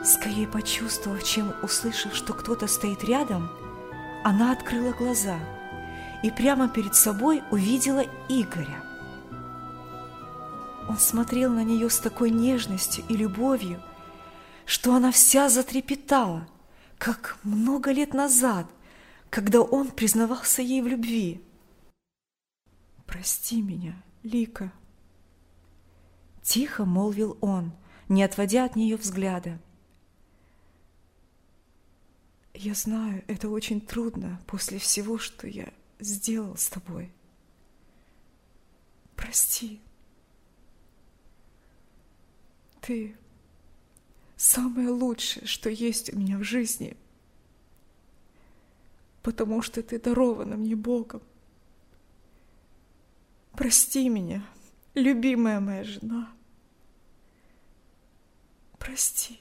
Скорее почувствовав, чем услышав, что кто-то стоит рядом, она открыла глаза и прямо перед собой увидела Игоря. Он смотрел на нее с такой нежностью и любовью, что она вся затрепетала, как много лет назад, когда он признавался ей в любви. «Прости меня, Лика», – тихо молвил он, не отводя от нее взгляда. «Я знаю, это очень трудно после всего, что я сделал с тобой. Прости. Ты самое лучшее, что есть у меня в жизни, потому что ты дарована мне Богом. Прости меня, любимая моя жена. Прости».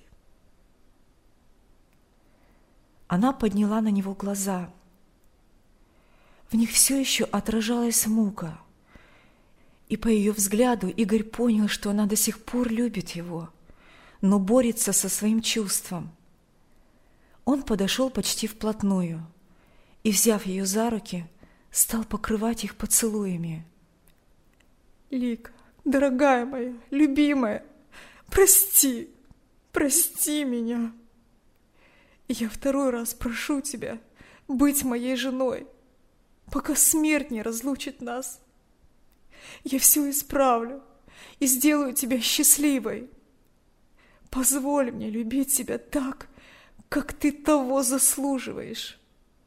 Она подняла на него глаза. В них все еще отражалась мука. И по ее взгляду Игорь понял, что она до сих пор любит его, но борется со своим чувством. Он подошел почти вплотную и, взяв ее за руки, стал покрывать их поцелуями. «Лика, дорогая моя, любимая, прости, прости меня. Я второй раз прошу тебя быть моей женой, пока смерть не разлучит нас. Я все исправлю и сделаю тебя счастливой. Позволь мне любить тебя так, как ты того заслуживаешь».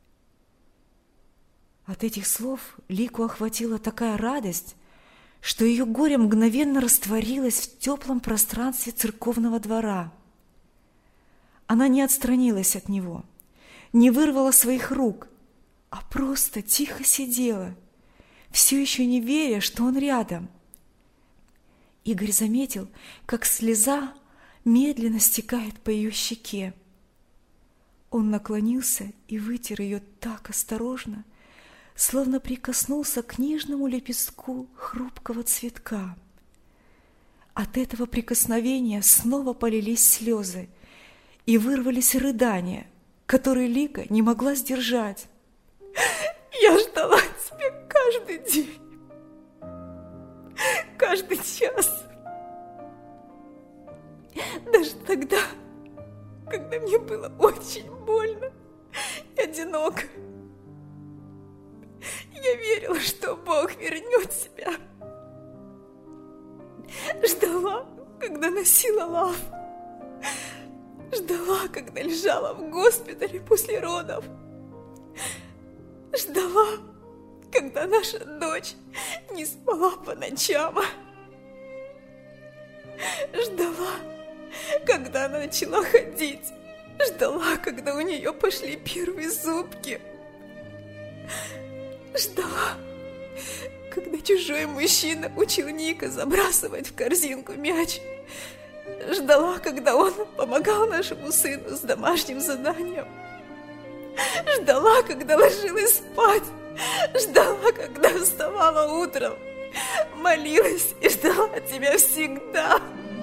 От этих слов Лику охватила такая радость, что ее горе мгновенно растворилось в теплом пространстве церковного двора. Она не отстранилась от него, не вырвала своих рук, а просто тихо сидела, все еще не веря, что он рядом. Игорь заметил, как слеза медленно стекает по ее щеке. Он наклонился и вытер ее так осторожно, словно прикоснулся к нежному лепестку хрупкого цветка. От этого прикосновения снова полились слезы, и вырвались рыдания, которые Лика не могла сдержать. «Я ждала тебя каждый день, каждый час, даже тогда, когда мне было очень больно и одиноко. Я верила, что Бог вернет тебя. Ждала, когда носила лав. Ждала, когда лежала в госпитале после родов. Ждала, когда наша дочь не спала по ночам. Ждала, когда она начала ходить. Ждала, когда у нее пошли первые зубки. Ждала, когда чужой мужчина учил Ника забрасывать в корзинку мяч. Ждала, когда он помогал нашему сыну с домашним заданием. Ждала, когда ложилась спать. Ждала, когда вставала утром. Молилась и ждала тебя всегда.